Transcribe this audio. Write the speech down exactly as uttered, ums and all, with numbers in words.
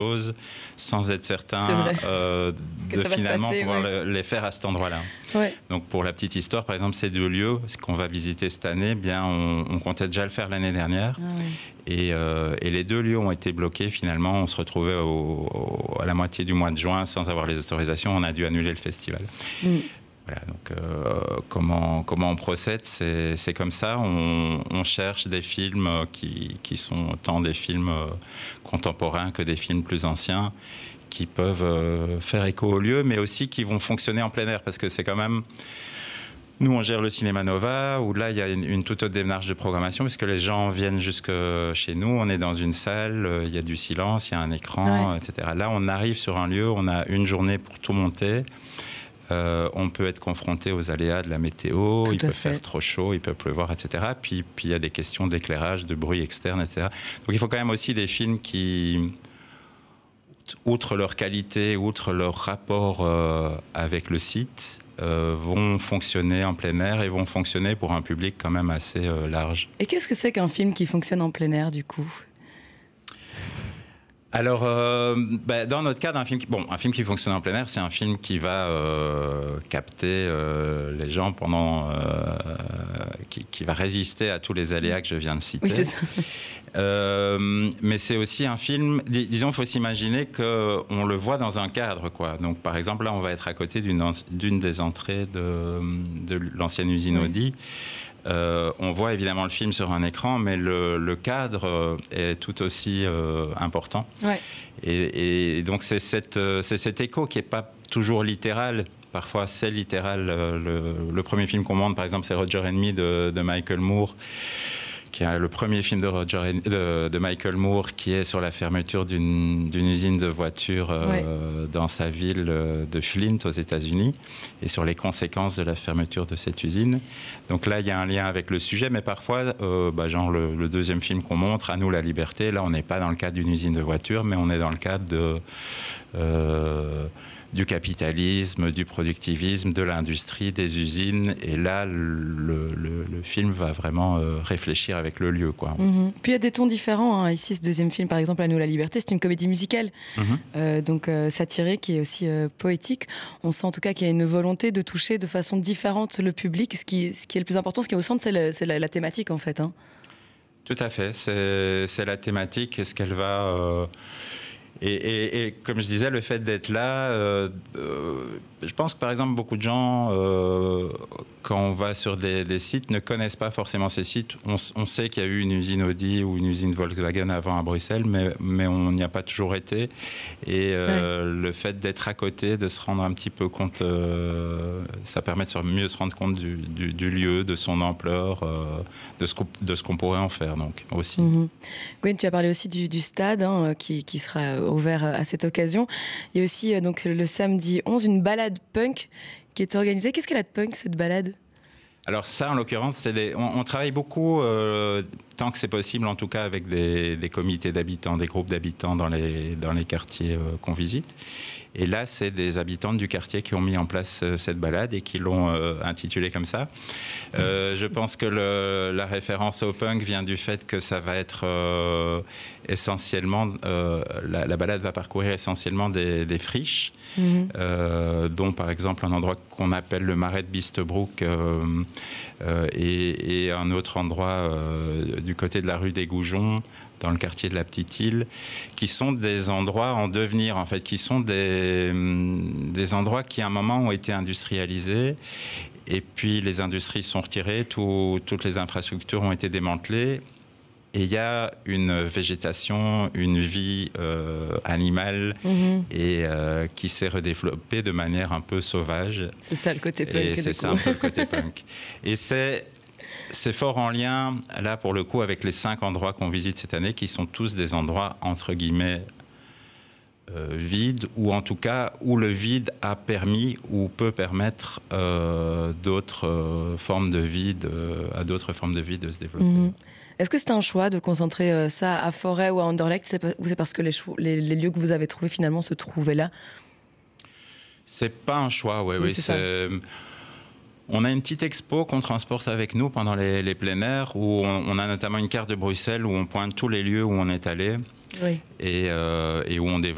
choses sans être certain euh, de finalement passer, pouvoir ouais. le, les faire à cet endroit-là. Ouais. Donc pour la petite histoire, par exemple, ces deux lieux qu'on va visiter cette année, bien on, on comptait déjà le faire l'année dernière. Ah ouais. Et, euh, et les deux lieux ont été bloqués. Finalement, on se retrouvait au, au, à la moitié du mois de juin sans avoir les autorisations. On a dû annuler le festival. Mm. Voilà, donc euh, comment, comment on procède, c'est, c'est comme ça. On, on cherche des films qui, qui sont autant des films euh, contemporains que des films plus anciens, qui peuvent euh, faire écho au lieu, mais aussi qui vont fonctionner en plein air, parce que c'est quand même... Nous, on gère le Cinéma Nova, où là, il y a une, une toute autre démarche de programmation, puisque les gens viennent jusque chez nous, on est dans une salle, il y a du silence, il y a un écran, ouais. et cetera. Là, on arrive sur un lieu, on a une journée pour tout monter. Euh, on peut être confronté aux aléas de la météo, tout il peut fait. faire trop chaud, il peut pleuvoir, et cetera. Puis, puis il y a des questions d'éclairage, de bruit externe, et cetera. Donc il faut quand même aussi des films qui, outre leur qualité, outre leur rapport euh, avec le site, euh, vont fonctionner en plein air et vont fonctionner pour un public quand même assez euh, large. Et qu'est-ce que c'est qu'un film qui fonctionne en plein air, du coup ? Alors, euh, bah, dans notre cas, un film, qui, bon, un film qui fonctionne en plein air, c'est un film qui va euh, capter euh, les gens pendant, euh, qui, qui va résister à tous les aléas que je viens de citer. Oui, c'est ça. Euh, mais c'est aussi un film, dis, disons, il faut s'imaginer qu'on le voit dans un cadre, quoi. Donc, par exemple, là, on va être à côté d'une, d'une des entrées de, de l'ancienne usine oui. Audi. Euh, on voit évidemment le film sur un écran, mais le, le cadre est tout aussi euh, important. Ouais. Et, et donc c'est, cette, c'est cet écho qui n'est pas toujours littéral. Parfois c'est littéral. Le, le premier film qu'on montre, par exemple, c'est Roger and Me de, de Michael Moore, qui est le premier film de, Roger, de, de Michael Moore, qui est sur la fermeture d'une, d'une usine de voitures euh, ouais. dans sa ville de Flint, aux États-Unis, et sur les conséquences de la fermeture de cette usine. Donc là, il y a un lien avec le sujet, mais parfois, euh, bah, genre le, le deuxième film qu'on montre, À nous la liberté, là, on n'est pas dans le cadre d'une usine de voitures, mais on est dans le cadre de... Euh, du capitalisme, du productivisme, de l'industrie, des usines. Et là, le, le, le film va vraiment euh, réfléchir avec le lieu, quoi. Mm-hmm. Puis il y a des tons différents. Hein. Ici, ce deuxième film, par exemple, À nous la liberté, c'est une comédie musicale. Mm-hmm. Euh, donc euh, satirique et aussi euh, poétique. On sent en tout cas qu'il y a une volonté de toucher de façon différente le public. Ce qui, ce qui est le plus important, ce qui est au centre, c'est, le, c'est la, la thématique, en fait. Hein. Tout à fait. C'est, c'est la thématique. Est-ce qu'elle va... Euh... Et, et, et comme je disais, le fait d'être là, euh, euh, je pense que par exemple beaucoup de gens, euh, quand on va sur des, des sites, ne connaissent pas forcément ces sites. On, on sait qu'il y a eu une usine Audi ou une usine Volkswagen avant à Bruxelles, mais, mais on n'y a pas toujours été. Et euh, ouais. le fait d'être à côté, de se rendre un petit peu compte, euh, ça permet de mieux se rendre compte du, du, du lieu, de son ampleur, euh, de, ce de ce qu'on pourrait en faire donc aussi. Mm-hmm. Gwen, tu as parlé aussi du, du stade hein, qui, qui sera ouvert à cette occasion. Il y a aussi donc le samedi onze une balade punk qui est organisée. Qu'est-ce qu'elle a de punk, cette balade ? Alors ça, en l'occurrence, c'est des... on, on travaille beaucoup, euh, tant que c'est possible, en tout cas avec des, des comités d'habitants, des groupes d'habitants dans les, dans les quartiers euh, qu'on visite. Et là, c'est des habitants du quartier qui ont mis en place euh, cette balade et qui l'ont euh, intitulée comme ça. Euh, je pense que le, la référence au punk vient du fait que ça va être euh, essentiellement... Euh, la, la balade va parcourir essentiellement des, des friches, mmh. euh, dont par exemple un endroit qu'on appelle le Marais de Bistebroek euh, euh, et, et un autre endroit euh, du côté de la rue des Goujons, dans le quartier de la Petite-Île, qui sont des endroits en devenir, en fait, qui sont des, des endroits qui, à un moment, ont été industrialisés. Et puis, les industries sont retirées, tout, toutes les infrastructures ont été démantelées. Et il y a une végétation, une vie euh, animale mmh. et euh, qui s'est redéveloppée de manière un peu sauvage. C'est ça le côté punk. Et c'est coup. ça un peu le côté punk. Et c'est... C'est fort en lien, là, pour le coup, avec les cinq endroits qu'on visite cette année, qui sont tous des endroits, entre guillemets, euh, vides, ou en tout cas, où le vide a permis ou peut permettre euh, d'autres euh, formes de vie, de, à d'autres formes de vie de se développer. Mmh. Est-ce que c'est un choix de concentrer euh, ça à Forêt ou à Anderlecht, c'est pas, ou c'est parce que les, cho- les, les lieux que vous avez trouvés, finalement, se trouvaient là ? C'est pas un choix, ouais, oui, oui. C'est c'est... Ça. On a une petite expo qu'on transporte avec nous pendant les, les plein air, où on, on a notamment une carte de Bruxelles où on pointe tous les lieux où on est allé oui. et, euh, et où on développe